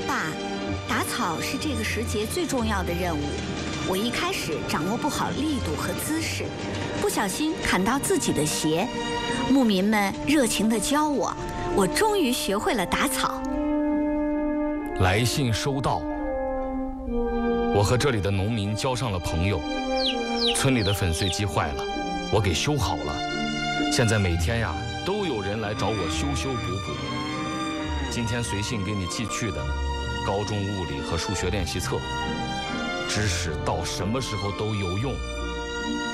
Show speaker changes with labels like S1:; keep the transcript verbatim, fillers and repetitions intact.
S1: 爸，打草是这个时节最重要的任务。我一开始掌握不好力度和姿势，不小心砍到自己的鞋。牧民们热情地教我，我终于学会了打草。
S2: 来信收到，我和这里的农民交上了朋友。村里的粉碎机坏了，我给修好了。现在每天呀，都有人来找我修修补补。今天随信给你寄去的高中物理和数学练习册，知识到什么时候都有用。